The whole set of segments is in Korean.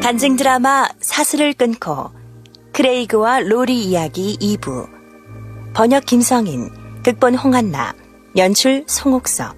간증 드라마 사슬을 끊고 크레이그와 로리 이야기 2부 번역 김성인, 극본 홍한나, 연출 송옥섭.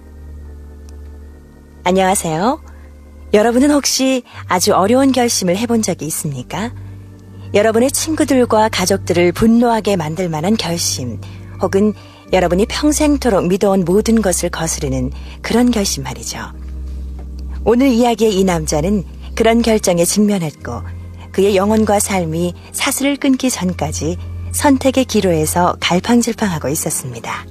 안녕하세요. 여러분은 혹시 아주 어려운 결심을 해본 적이 있습니까? 여러분의 친구들과 가족들을 분노하게 만들 만한 결심, 혹은 여러분이 평생토록 믿어온 모든 것을 거스르는 그런 결심 말이죠. 오늘 이야기의 이 남자는 그런 결정에 직면했고 그의 영혼과 삶이 사슬을 끊기 전까지 선택의 기로에서 갈팡질팡하고 있었습니다.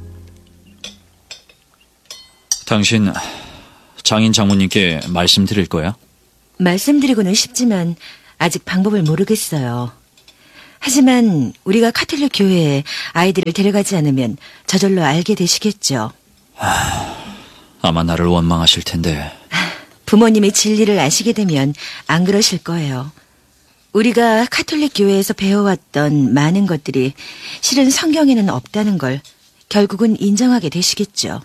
당신 장인 장모님께 말씀드릴 거야? 말씀드리고는 싶지만 아직 방법을 모르겠어요. 하지만 우리가 카톨릭 교회에 아이들을 데려가지 않으면 저절로 알게 되시겠죠. 아마 나를 원망하실 텐데. 부모님이 진리를 아시게 되면 안 그러실 거예요. 우리가 카톨릭 교회에서 배워왔던 많은 것들이 실은 성경에는 없다는 걸 결국은 인정하게 되시겠죠.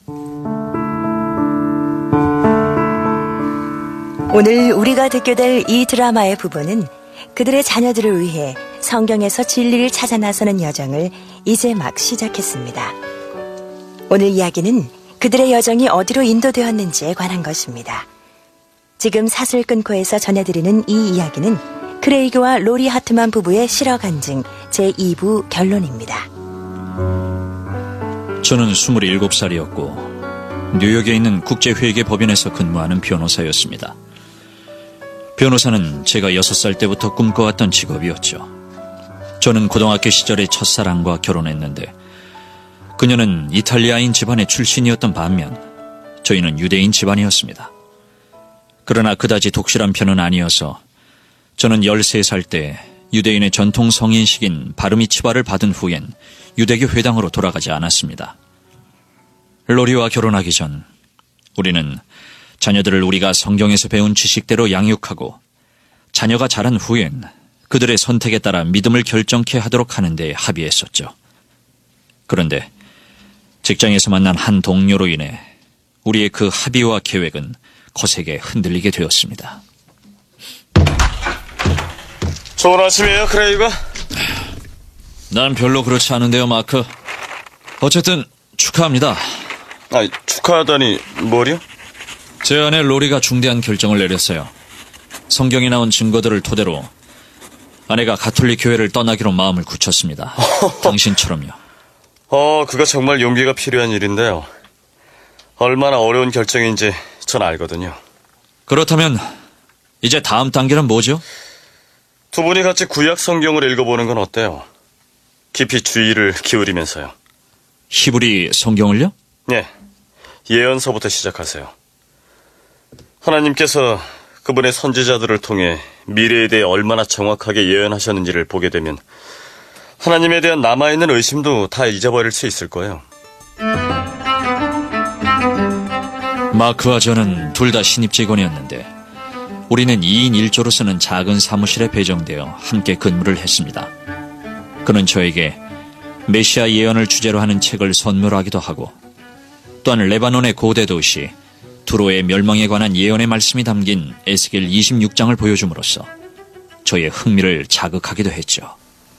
오늘 우리가 듣게 될 이 드라마의 부분은 그들의 자녀들을 위해 성경에서 진리를 찾아 나서는 여정을 이제 막 시작했습니다. 오늘 이야기는 그들의 여정이 어디로 인도되었는지에 관한 것입니다. 지금 사슬 끊고에서 전해드리는 이 이야기는 크레이그와 로리 하트만 부부의 실화 간증 제2부 결론입니다. 저는 27살이었고 뉴욕에 있는 국제회계법인에서 근무하는 변호사였습니다. 변호사는 제가 6살 때부터 꿈꿔왔던 직업이었죠. 저는 고등학교 시절에 첫사랑과 결혼했는데 그녀는 이탈리아인 집안의 출신이었던 반면 저희는 유대인 집안이었습니다. 그러나 그다지 독실한 편은 아니어서 저는 13살 때 유대인의 전통 성인식인 바르미츠바를 받은 후엔 유대교 회당으로 돌아가지 않았습니다. 로리와 결혼하기 전 우리는 자녀들을 우리가 성경에서 배운 지식대로 양육하고 자녀가 자란 후엔 그들의 선택에 따라 믿음을 결정케 하도록 하는 데 합의했었죠. 그런데 직장에서 만난 한 동료로 인해 우리의 그 합의와 계획은 거세게 흔들리게 되었습니다. 좋은 아침이에요, 크레이그? 난 별로 그렇지 않은데요, 마크. 어쨌든 축하합니다. 축하하다니 뭘요? 제 아내 로리가 중대한 결정을 내렸어요. 성경에 나온 증거들을 토대로 아내가 가톨릭 교회를 떠나기로 마음을 굳혔습니다. 당신처럼요. 그거 정말 용기가 필요한 일인데요. 얼마나 어려운 결정인지 전 알거든요. 그렇다면 이제 다음 단계는 뭐죠? 두 분이 같이 구약 성경을 읽어보는 건 어때요? 깊이 주의를 기울이면서요. 히브리 성경을요? 네, 예언서부터 시작하세요. 하나님께서 그분의 선지자들을 통해 미래에 대해 얼마나 정확하게 예언하셨는지를 보게 되면 하나님에 대한 남아있는 의심도 다 잊어버릴 수 있을 거예요. 마크와 저는 둘 다 신입 직원이었는데 우리는 2인 1조로 쓰는 작은 사무실에 배정되어 함께 근무를 했습니다. 그는 저에게 메시아 예언을 주제로 하는 책을 선물하기도 하고 또한 레바논의 고대 도시 두로의 멸망에 관한 예언의 말씀이 담긴 에스겔 26장을 보여줌으로써 저의 흥미를 자극하기도 했죠.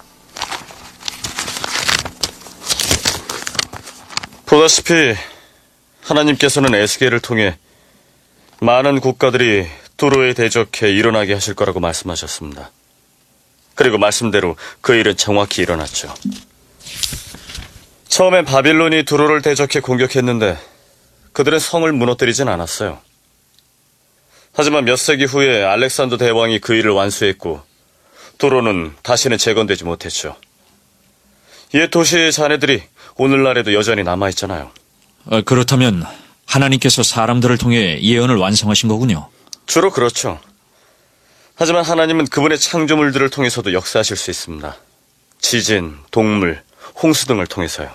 보다시피 하나님께서는 에스겔을 통해 많은 국가들이 두로에 대적해 일어나게 하실 거라고 말씀하셨습니다. 그리고 말씀대로 그 일은 정확히 일어났죠. 처음엔 바빌론이 두로를 대적해 공격했는데 그들은 성을 무너뜨리진 않았어요. 하지만 몇 세기 후에 알렉산더 대왕이 그 일을 완수했고 두로는 다시는 재건되지 못했죠. 옛 도시의 잔해들이 오늘날에도 여전히 남아있잖아요. 그렇다면 하나님께서 사람들을 통해 예언을 완성하신 거군요. 주로 그렇죠. 하지만 하나님은 그분의 창조물들을 통해서도 역사하실 수 있습니다. 지진, 동물, 홍수 등을 통해서요.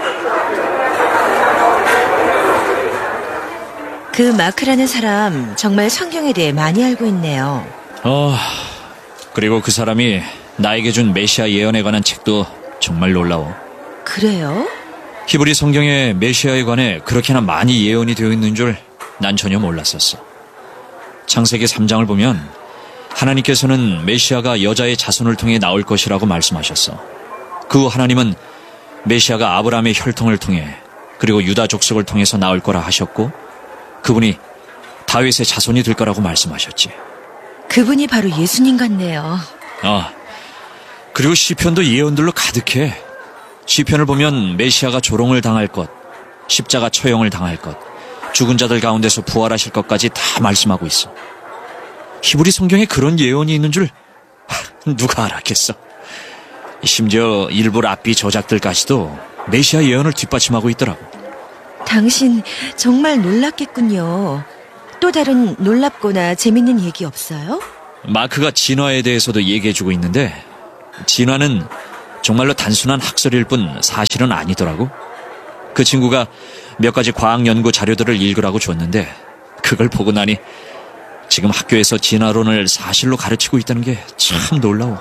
그 마크라는 사람 정말 성경에 대해 많이 알고 있네요. 그리고 그 사람이 나에게 준 메시아 예언에 관한 책도 정말 놀라워. 그래요? 히브리 성경에 메시아에 관해 그렇게나 많이 예언이 되어 있는 줄 난 전혀 몰랐었어. 창세기 3장을 보면 하나님께서는 메시아가 여자의 자손을 통해 나올 것이라고 말씀하셨어. 그 후 하나님은 메시아가 아브라함의 혈통을 통해 그리고 유다 족속을 통해서 나올 거라 하셨고 그분이 다윗의 자손이 될 거라고 말씀하셨지. 그분이 바로 예수님 같네요. 그리고 시편도 예언들로 가득해. 시편을 보면 메시아가 조롱을 당할 것, 십자가 처형을 당할 것, 죽은 자들 가운데서 부활하실 것까지 다 말씀하고 있어. 히브리 성경에 그런 예언이 있는 줄 누가 알았겠어. 심지어 일부 랍비 저작들까지도 메시아 예언을 뒷받침하고 있더라고. 당신 정말 놀랍겠군요. 또 다른 놀랍거나 재밌는 얘기 없어요? 마크가 진화에 대해서도 얘기해주고 있는데 진화는 정말로 단순한 학설일 뿐 사실은 아니더라고. 그 친구가 몇 가지 과학 연구 자료들을 읽으라고 줬는데 그걸 보고 나니 지금 학교에서 진화론을 사실로 가르치고 있다는 게 참 놀라워.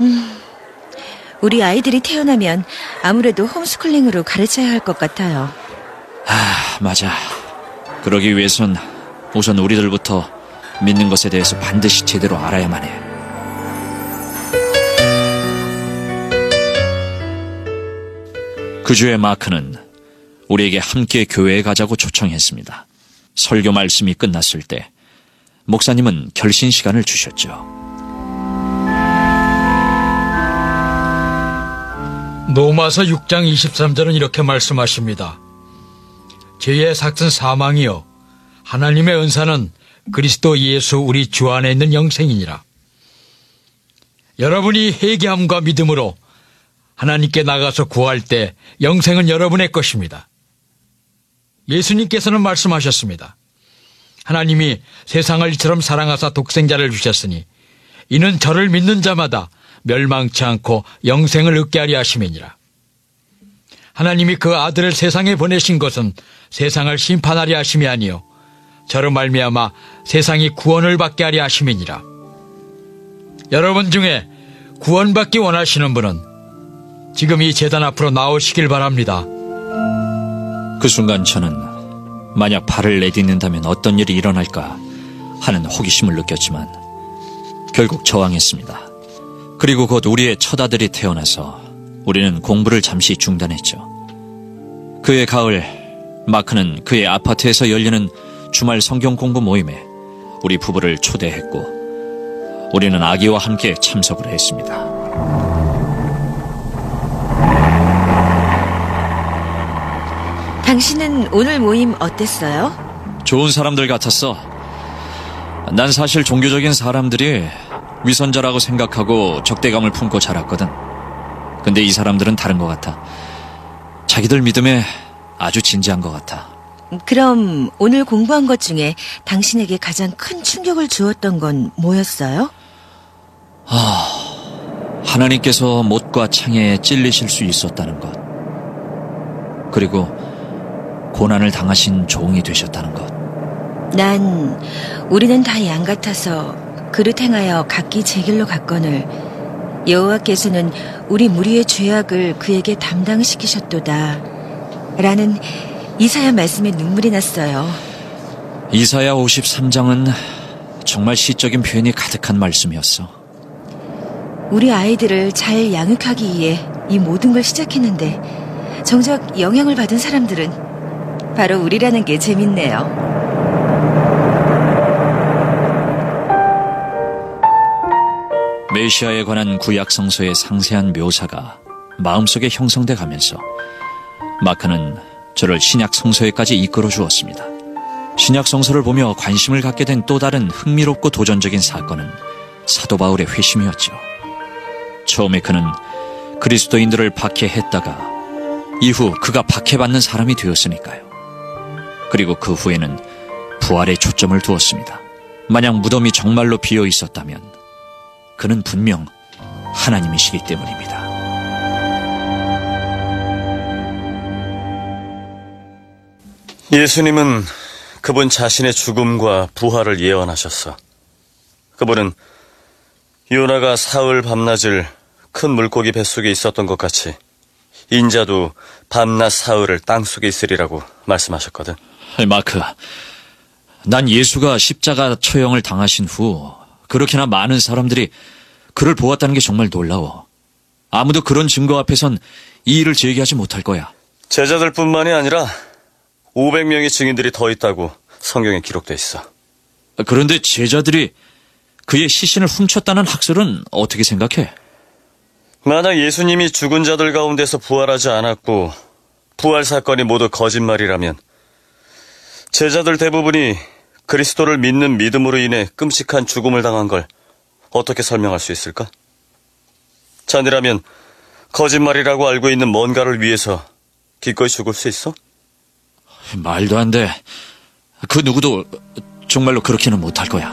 우리 아이들이 태어나면 아무래도 홈스쿨링으로 가르쳐야 할 것 같아요. 맞아. 그러기 위해선 우선 우리들부터 믿는 것에 대해서 반드시 제대로 알아야만 해. 그 주에 마크는 우리에게 함께 교회에 가자고 초청했습니다. 설교 말씀이 끝났을 때 목사님은 결신 시간을 주셨죠. 로마서 6장 23절은 이렇게 말씀하십니다. 죄의 삭은 사망이요 하나님의 은사는 그리스도 예수 우리 주 안에 있는 영생이니라. 여러분이 회개함과 믿음으로 하나님께 나가서 구할 때 영생은 여러분의 것입니다. 예수님께서는 말씀하셨습니다. 하나님이 세상을 이처럼 사랑하사 독생자를 주셨으니 이는 저를 믿는 자마다 멸망치 않고 영생을 얻게 하려 하심이니라. 하나님이 그 아들을 세상에 보내신 것은 세상을 심판하려 하심이 아니요 저로 말미암아 세상이 구원을 받게 하려 하심이니라. 여러분 중에 구원받기 원하시는 분은 지금 이 제단 앞으로 나오시길 바랍니다. 그 순간 저는 만약 발을 내딛는다면 어떤 일이 일어날까 하는 호기심을 느꼈지만 결국 저항했습니다. 그리고 곧 우리의 첫 아들이 태어나서 우리는 공부를 잠시 중단했죠. 그해 가을 마크는 그의 아파트에서 열리는 주말 성경 공부 모임에 우리 부부를 초대했고 우리는 아기와 함께 참석을 했습니다. 당신은 오늘 모임 어땠어요? 좋은 사람들 같았어. 난 사실 종교적인 사람들이 위선자라고 생각하고 적대감을 품고 자랐거든. 근데 이 사람들은 다른 것 같아. 자기들 믿음에 아주 진지한 것 같아. 그럼 오늘 공부한 것 중에 당신에게 가장 큰 충격을 주었던 건 뭐였어요? 하나님께서 못과 창에 찔리실 수 있었다는 것. 그리고 고난을 당하신 종이 되셨다는 것. 난 우리는 다 양 같아서 그릇 행하여 각기 제 길로 갔거늘 여호와께서는 우리 무리의 죄악을 그에게 담당시키셨도다 라는 이사야 말씀에 눈물이 났어요. 이사야 53장은 정말 시적인 표현이 가득한 말씀이었어. 우리 아이들을 잘 양육하기 위해 이 모든 걸 시작했는데 정작 영향을 받은 사람들은 바로 우리라는 게 재밌네요. 메시아에 관한 구약 성서의 상세한 묘사가 마음속에 형성돼 가면서 마크는 저를 신약 성서에까지 이끌어 주었습니다. 신약 성서를 보며 관심을 갖게 된 또 다른 흥미롭고 도전적인 사건은 사도 바울의 회심이었죠. 처음에 그는 그리스도인들을 박해했다가 이후 그가 박해받는 사람이 되었으니까요. 그리고 그 후에는 부활에 초점을 두었습니다. 만약 무덤이 정말로 비어 있었다면 그는 분명 하나님이시기 때문입니다. 예수님은 그분 자신의 죽음과 부활을 예언하셨어. 그분은 요나가 사흘 밤낮을 큰 물고기 뱃속에 있었던 것 같이 인자도 밤낮 사흘을 땅속에 있으리라고 말씀하셨거든. 마크, 난 예수가 십자가 처형을 당하신 후 그렇게나 많은 사람들이 그를 보았다는 게 정말 놀라워. 아무도 그런 증거 앞에선 이 일을 제기하지 못할 거야. 제자들뿐만이 아니라 500명의 증인들이 더 있다고 성경에 기록돼 있어. 그런데 제자들이 그의 시신을 훔쳤다는 학설은 어떻게 생각해? 만약 예수님이 죽은 자들 가운데서 부활하지 않았고 부활 사건이 모두 거짓말이라면 제자들 대부분이 그리스도를 믿는 믿음으로 인해 끔찍한 죽음을 당한 걸 어떻게 설명할 수 있을까? 자네라면 거짓말이라고 알고 있는 뭔가를 위해서 기꺼이 죽을 수 있어? 말도 안 돼. 그 누구도 정말로 그렇게는 못할 거야.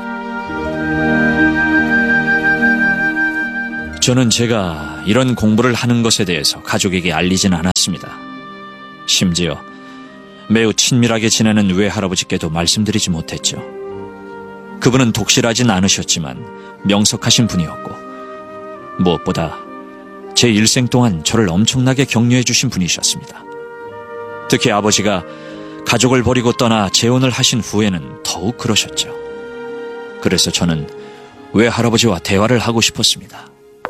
저는 제가 이런 공부를 하는 것에 대해서 가족에게 알리진 않았습니다. 심지어 매우 친밀하게 지내는 외할아버지께도 말씀드리지 못했죠. 그분은 독실하진 않으셨지만 명석하신 분이었고 무엇보다 제 일생 동안 저를 엄청나게 격려해 주신 분이셨습니다. 특히 아버지가 가족을 버리고 떠나 재혼을 하신 후에는 더욱 그러셨죠. 그래서 저는 외할아버지와 대화를 하고 싶었습니다.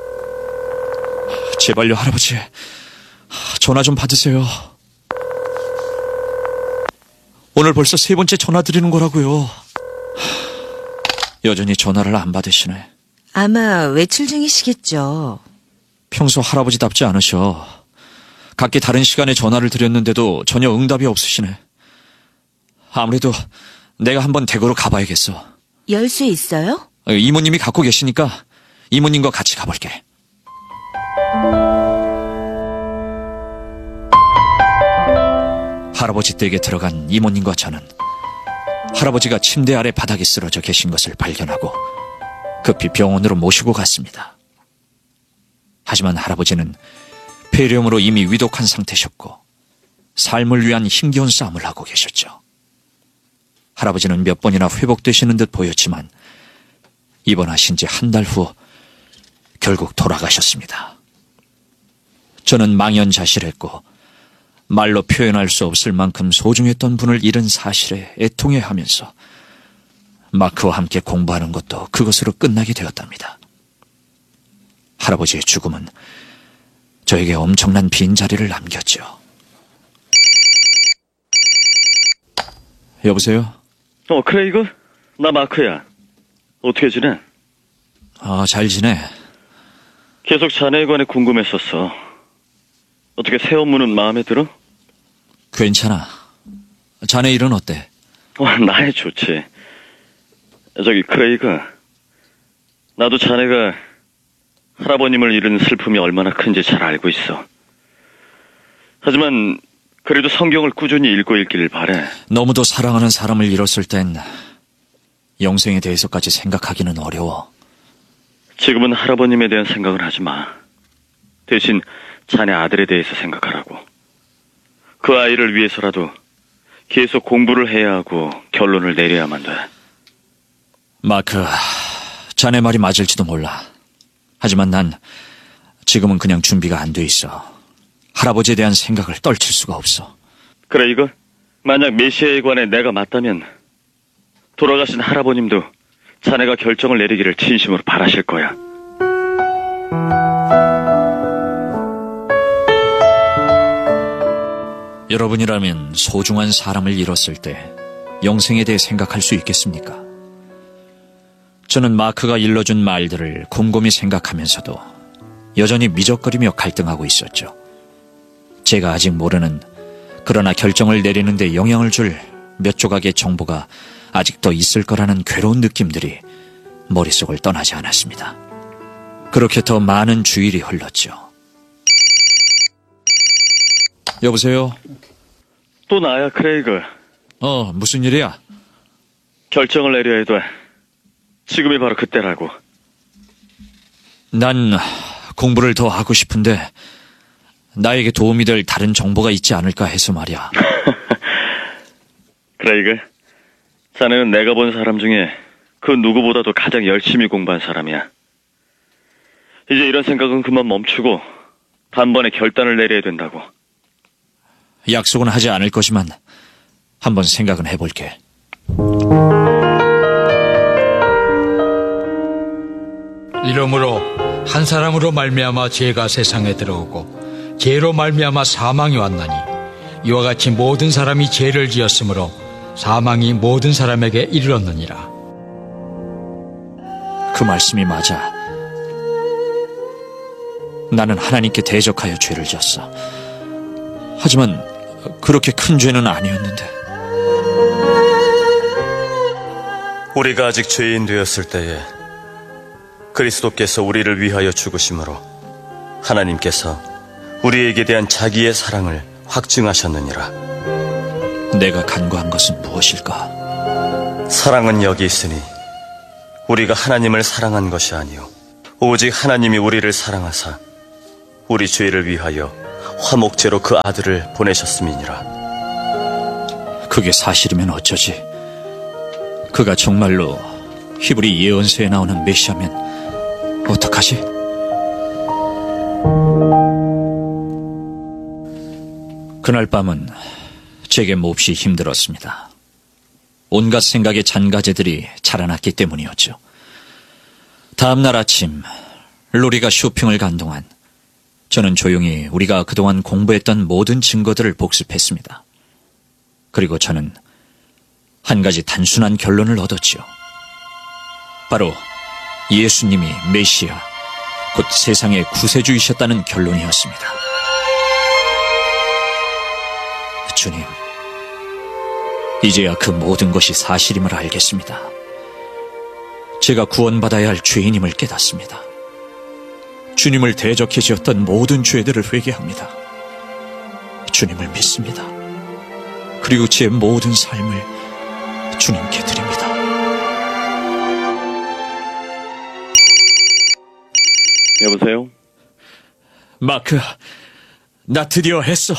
제발요, 할아버지. 전화 좀 받으세요. 오늘 벌써 3번째 전화 드리는 거라고요. 여전히 전화를 안 받으시네. 아마 외출 중이시겠죠. 평소 할아버지답지 않으셔. 각기 다른 시간에 전화를 드렸는데도 전혀 응답이 없으시네. 아무래도 내가 한번 댁으로 가봐야겠어. 열쇠 있어요? 이모님이 갖고 계시니까 이모님과 같이 가볼게. 할아버지 댁에 들어간 이모님과 저는 할아버지가 침대 아래 바닥에 쓰러져 계신 것을 발견하고 급히 병원으로 모시고 갔습니다. 하지만 할아버지는 폐렴으로 이미 위독한 상태셨고 삶을 위한 힘겨운 싸움을 하고 계셨죠. 할아버지는 몇 번이나 회복되시는 듯 보였지만 입원하신 지 한 달 후 결국 돌아가셨습니다. 저는 망연자실했고 말로 표현할 수 없을 만큼 소중했던 분을 잃은 사실에 애통해하면서 마크와 함께 공부하는 것도 그것으로 끝나게 되었답니다. 할아버지의 죽음은 저에게 엄청난 빈자리를 남겼죠. 여보세요? 크레이그? 나 마크야. 어떻게 지내? 잘 지내. 계속 자네에 관해 궁금했었어. 어떻게 새 업무는 마음에 들어? 괜찮아. 자네 일은 어때? 나야 좋지. 저기 크레이그, 나도 자네가 할아버님을 잃은 슬픔이 얼마나 큰지 잘 알고 있어. 하지만 그래도 성경을 꾸준히 읽고 있기를 바래. 너무도 사랑하는 사람을 잃었을 땐 영생에 대해서까지 생각하기는 어려워. 지금은 할아버님에 대한 생각을 하지 마. 대신 자네 아들에 대해서 생각하라고. 그 아이를 위해서라도 계속 공부를 해야 하고 결론을 내려야만 돼. 마크, 자네 말이 맞을지도 몰라. 하지만 난 지금은 그냥 준비가 안 돼 있어. 할아버지에 대한 생각을 떨칠 수가 없어. 그래, 이거 만약 메시아에 관해 내가 맞다면 돌아가신 할아버님도 자네가 결정을 내리기를 진심으로 바라실 거야. 여러분이라면 소중한 사람을 잃었을 때 영생에 대해 생각할 수 있겠습니까? 저는 마크가 일러준 말들을 곰곰이 생각하면서도 여전히 미적거리며 갈등하고 있었죠. 제가 아직 모르는, 그러나 결정을 내리는 데 영향을 줄 몇 조각의 정보가 아직도 있을 거라는 괴로운 느낌들이 머릿속을 떠나지 않았습니다. 그렇게 더 많은 주일이 흘렀죠. 여보세요? 또 나야, 크레이그. 무슨 일이야? 결정을 내려야 돼. 지금이 바로 그때라고. 난 공부를 더 하고 싶은데 나에게 도움이 될 다른 정보가 있지 않을까 해서 말이야. 크레이그, 자네는 내가 본 사람 중에 그 누구보다도 가장 열심히 공부한 사람이야. 이제 이런 생각은 그만 멈추고 단번에 결단을 내려야 된다고. 약속은 하지 않을 거지만 한번 생각은 해볼게. 이러므로 한 사람으로 말미암아 죄가 세상에 들어오고 죄로 말미암아 사망이 왔나니 이와 같이 모든 사람이 죄를 지었으므로 사망이 모든 사람에게 이르렀느니라. 그 말씀이 맞아. 나는 하나님께 대적하여 죄를 지었어. 하지만 그렇게 큰 죄는 아니었는데. 우리가 아직 죄인 되었을 때에 그리스도께서 우리를 위하여 죽으심으로 하나님께서 우리에게 대한 자기의 사랑을 확증하셨느니라. 내가 간구한 것은 무엇일까? 사랑은 여기 있으니 우리가 하나님을 사랑한 것이 아니요 오직 하나님이 우리를 사랑하사 우리 죄를 위하여 화목제로 그 아들을 보내셨음이니라. 그게 사실이면 어쩌지? 그가 정말로 히브리 예언서에 나오는 메시아면 어떡하지? 그날 밤은 제게 몹시 힘들었습니다. 온갖 생각의 잔가제들이 자라났기 때문이었죠. 다음날 아침 로리가 쇼핑을 간 동안 저는 조용히 우리가 그동안 공부했던 모든 증거들을 복습했습니다. 그리고 저는 한 가지 단순한 결론을 얻었지요. 바로 예수님이 메시아, 곧 세상의 구세주이셨다는 결론이었습니다. 주님, 이제야 그 모든 것이 사실임을 알겠습니다. 제가 구원받아야 할 죄인임을 깨닫습니다. 주님을 대적해 지었던 모든 죄들을 회개합니다. 주님을 믿습니다. 그리고 제 모든 삶을 주님께 드립니다. 여보세요? 마크, 나 드디어 했어.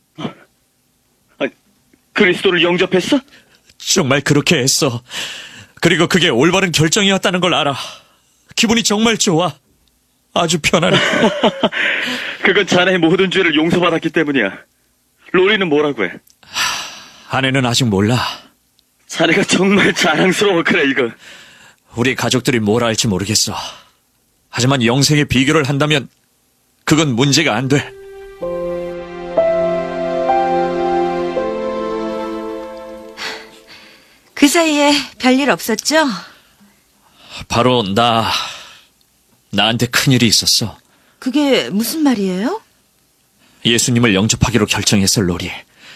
그리스도를 영접했어? 정말 그렇게 했어. 그리고 그게 올바른 결정이었다는 걸 알아. 기분이 정말 좋아. 아주 편안해. 그건 자네의 모든 죄를 용서받았기 때문이야. 로리는 뭐라고 해? 아내는 아직 몰라. 자네가 정말 자랑스러워, 크레이그. 우리 가족들이 뭘 알지 모르겠어. 하지만 영생의 비교를 한다면 그건 문제가 안 돼. 그 사이에 별일 없었죠? 바로 나한테 큰일이 있었어. 그게 무슨 말이에요? 예수님을 영접하기로 결정했어, 로리.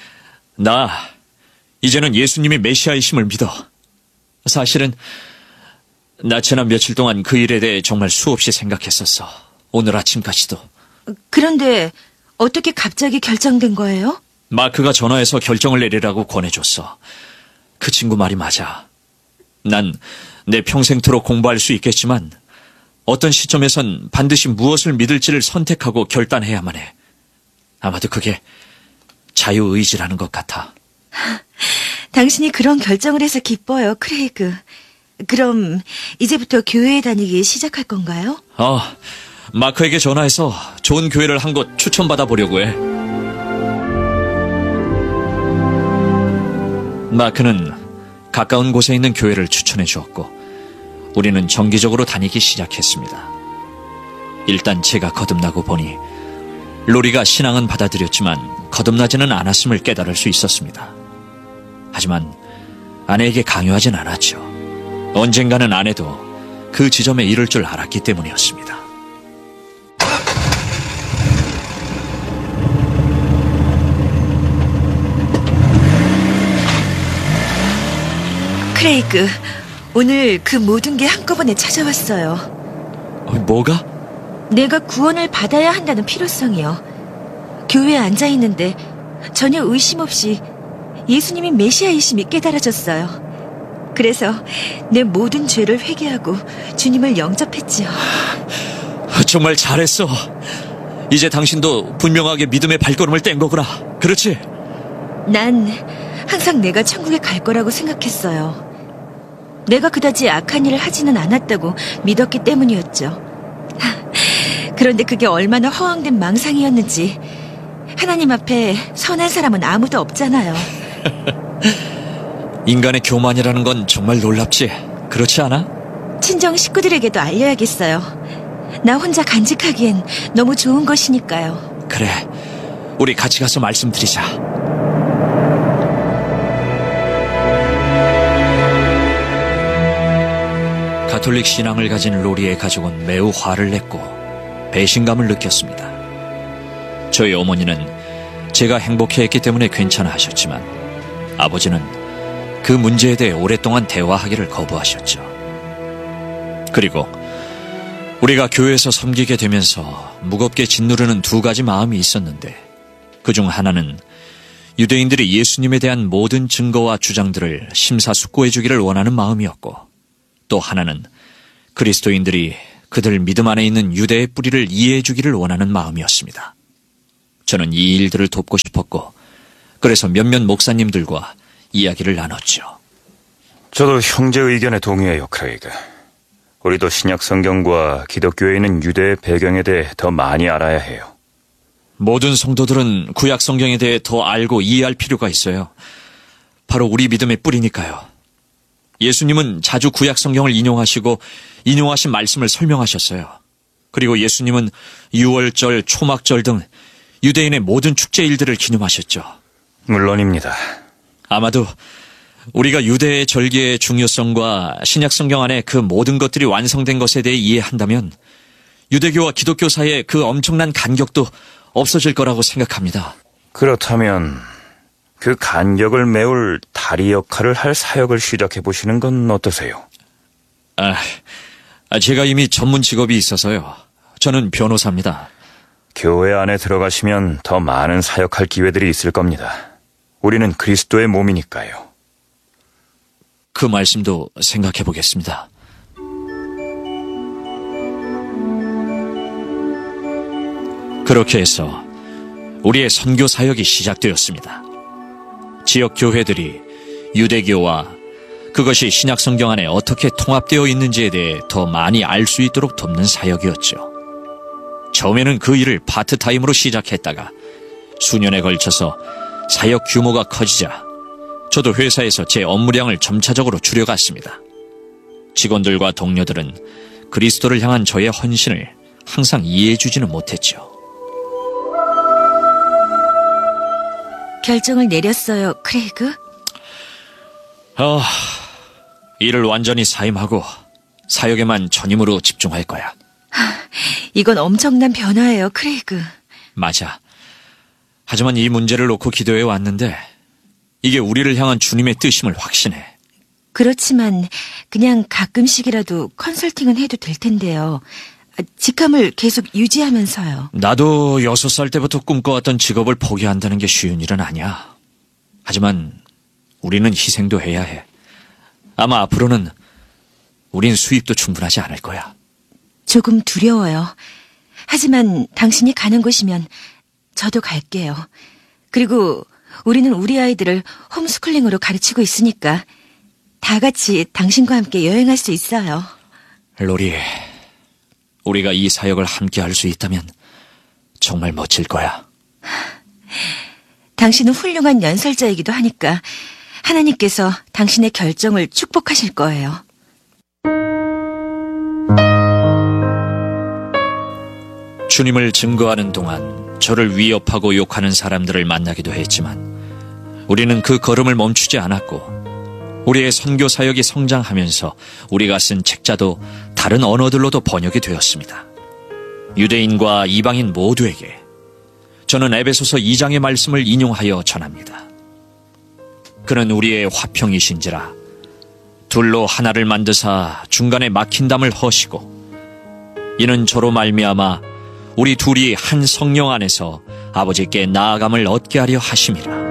이제는 예수님이 메시아이심을 믿어. 사실은 나 지난 며칠 동안 그 일에 대해 정말 수없이 생각했었어. 오늘 아침까지도. 그런데 어떻게 갑자기 결정된 거예요? 마크가 전화해서 결정을 내리라고 권해줬어. 그 친구 말이 맞아. 난 내 평생토록 공부할 수 있겠지만 어떤 시점에선 반드시 무엇을 믿을지를 선택하고 결단해야만 해. 아마도 그게 자유의지라는 것 같아. 당신이 그런 결정을 해서 기뻐요, 크레이그. 그럼 이제부터 교회에 다니기 시작할 건가요? 마크에게 전화해서 좋은 교회를 한 곳 추천받아 보려고 해. 마크는 가까운 곳에 있는 교회를 추천해 주었고 우리는 정기적으로 다니기 시작했습니다. 일단 제가 거듭나고 보니 로리가 신앙은 받아들였지만 거듭나지는 않았음을 깨달을 수 있었습니다. 하지만 아내에게 강요하진 않았죠. 언젠가는 아내도 그 지점에 이를 줄 알았기 때문이었습니다. 크레이그, 오늘 그 모든 게 한꺼번에 찾아왔어요. 뭐가? 내가 구원을 받아야 한다는 필요성이요. 교회에 앉아있는데 전혀 의심 없이 예수님이 메시아이심이 깨달아졌어요. 그래서 내 모든 죄를 회개하고 주님을 영접했지요. 정말 잘했어. 이제 당신도 분명하게 믿음의 발걸음을 뗀 거구나. 그렇지? 난 항상 내가 천국에 갈 거라고 생각했어요. 내가 그다지 악한 일을 하지는 않았다고 믿었기 때문이었죠. 그런데 그게 얼마나 허황된 망상이었는지 하나님 앞에 선한 사람은 아무도 없잖아요. 인간의 교만이라는 건 정말 놀랍지. 그렇지 않아? 친정 식구들에게도 알려야겠어요. 나 혼자 간직하기엔 너무 좋은 것이니까요. 그래, 우리 같이 가서 말씀드리자. 가톨릭 신앙을 가진 로리의 가족은 매우 화를 냈고 배신감을 느꼈습니다. 저희 어머니는 제가 행복해했기 때문에 괜찮아 하셨지만 아버지는 그 문제에 대해 오랫동안 대화하기를 거부하셨죠. 그리고 우리가 교회에서 섬기게 되면서 무겁게 짓누르는 두 가지 마음이 있었는데 그중 하나는 유대인들이 예수님에 대한 모든 증거와 주장들을 심사숙고해 주기를 원하는 마음이었고 또 하나는 그리스도인들이 그들 믿음 안에 있는 유대의 뿌리를 이해해 주기를 원하는 마음이었습니다. 저는 이 일들을 돕고 싶었고 그래서 몇몇 목사님들과 이야기를 나눴죠. 저도 형제 의견에 동의해요, 크레이그. 우리도 신약 성경과 기독교에 있는 유대의 배경에 대해 더 많이 알아야 해요. 모든 성도들은 구약 성경에 대해 더 알고 이해할 필요가 있어요. 바로 우리 믿음의 뿌리니까요. 예수님은 자주 구약 성경을 인용하시고 인용하신 말씀을 설명하셨어요. 그리고 예수님은 유월절, 초막절 등 유대인의 모든 축제 일들을 기념하셨죠. 물론입니다. 아마도 우리가 유대의 절기의 중요성과 신약 성경 안에 그 모든 것들이 완성된 것에 대해 이해한다면 유대교와 기독교 사이의 그 엄청난 간격도 없어질 거라고 생각합니다. 그렇다면 그 간격을 메울 다리 역할을 할 사역을 시작해 보시는 건 어떠세요? 제가 이미 전문 직업이 있어서요. 저는 변호사입니다. 교회 안에 들어가시면 더 많은 사역할 기회들이 있을 겁니다. 우리는 그리스도의 몸이니까요. 그 말씀도 생각해 보겠습니다. 그렇게 해서 우리의 선교 사역이 시작되었습니다. 지역 교회들이 유대교와 그것이 신약 성경 안에 어떻게 통합되어 있는지에 대해 더 많이 알 수 있도록 돕는 사역이었죠. 처음에는 그 일을 파트타임으로 시작했다가 수년에 걸쳐서 사역 규모가 커지자 저도 회사에서 제 업무량을 점차적으로 줄여갔습니다. 직원들과 동료들은 그리스도를 향한 저의 헌신을 항상 이해해주지는 못했죠. 결정을 내렸어요, 크레이그? 일을 완전히 사임하고 사역에만 전임으로 집중할 거야. 이건 엄청난 변화예요, 크레이그. 맞아. 하지만 이 문제를 놓고 기도해 왔는데 이게 우리를 향한 주님의 뜻임을 확신해. 그렇지만 그냥 가끔씩이라도 컨설팅은 해도 될 텐데요. 직함을 계속 유지하면서요. 나도 6살 때부터 꿈꿔왔던 직업을 포기한다는 게 쉬운 일은 아니야. 하지만 우리는 희생도 해야 해. 아마 앞으로는 우린 수입도 충분하지 않을 거야. 조금 두려워요. 하지만 당신이 가는 곳이면 저도 갈게요. 그리고 우리는 우리 아이들을 홈스쿨링으로 가르치고 있으니까 다 같이 당신과 함께 여행할 수 있어요. 로리, 우리가 이 사역을 함께 할 수 있다면 정말 멋질 거야. 당신은 훌륭한 연설자이기도 하니까 하나님께서 당신의 결정을 축복하실 거예요. 주님을 증거하는 동안 저를 위협하고 욕하는 사람들을 만나기도 했지만 우리는 그 걸음을 멈추지 않았고 우리의 선교 사역이 성장하면서 우리가 쓴 책자도 다른 언어들로도 번역이 되었습니다. 유대인과 이방인 모두에게 저는 에베소서 2장의 말씀을 인용하여 전합니다. 그는 우리의 화평이신지라 둘로 하나를 만드사 중간에 막힌 담을 허시고 이는 저로 말미암아 우리 둘이 한 성령 안에서 아버지께 나아감을 얻게 하려 하심이라.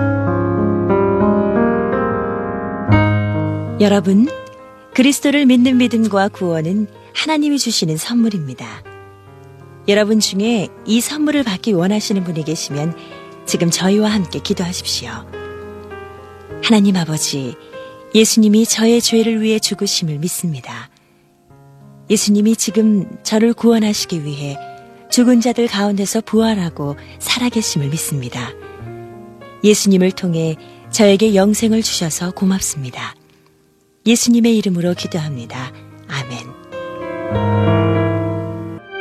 여러분, 그리스도를 믿는 믿음과 구원은 하나님이 주시는 선물입니다. 여러분 중에 이 선물을 받기 원하시는 분이 계시면 지금 저희와 함께 기도하십시오. 하나님 아버지, 예수님이 저의 죄를 위해 죽으심을 믿습니다. 예수님이 지금 저를 구원하시기 위해 죽은 자들 가운데서 부활하고 살아계심을 믿습니다. 예수님을 통해 저에게 영생을 주셔서 고맙습니다. 예수님의 이름으로 기도합니다. 아멘.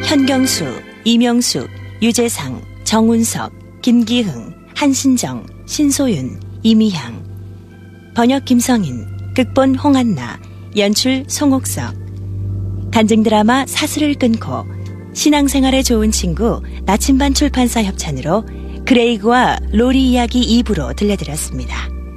현경수, 이명숙, 유재상, 정운석, 김기흥, 한신정, 신소윤, 이미향. 번역 김성인, 극본 홍한나, 연출 송옥석. 간증 드라마 사슬을 끊고 신앙생활에 좋은 친구 나침반 출판사 협찬으로 그레이그와 로리 이야기 2부로 들려드렸습니다.